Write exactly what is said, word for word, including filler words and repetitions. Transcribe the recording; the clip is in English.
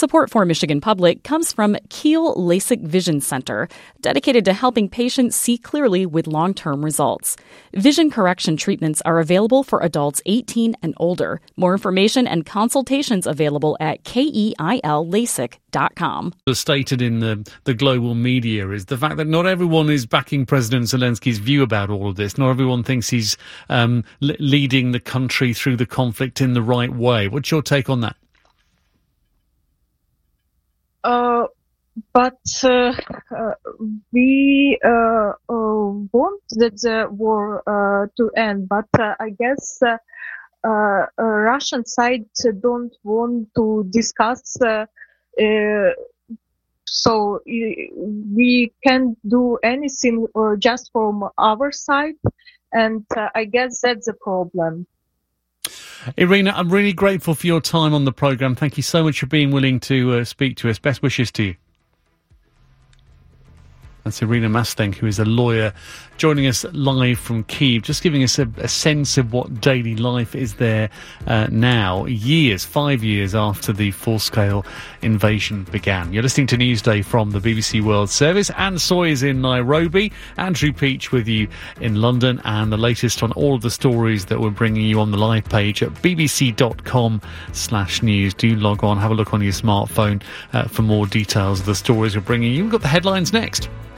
Support for Michigan Public comes from Kiel LASIK Vision Center, dedicated to helping patients see clearly with long-term results. Vision correction treatments are available for adults eighteen and older. More information and consultations available at keil lasik dot com. Stated in the, the global media is the fact that not everyone is backing President Zelensky's view about all of this. Not everyone thinks he's um, l- leading the country through the conflict in the right way. What's your take on that? Uh, but uh, uh, we uh, uh, want that the war uh, to end. But uh, I guess uh, uh, uh, Russian side don't want to discuss. Uh, uh, so uh, we can't do anything uh, just from our side, and uh, I guess that's the problem. Irina, I'm really grateful for your time on the programme. Thank you so much for being willing to uh, speak to us. Best wishes to you. That's Irina Mastenk, who is a lawyer, joining us live from Kyiv, just giving us a, a sense of what daily life is there uh, now, years, five years after the full-scale invasion began. You're listening to Newsday from the B B C World Service. Anne Soy is in Nairobi, Andrew Peach with you in London, and the latest on all of the stories that we're bringing you on the live page at bbc.com slash news. Do log on, have a look on your smartphone uh, for more details of the stories we're bringing you. We've got the headlines next.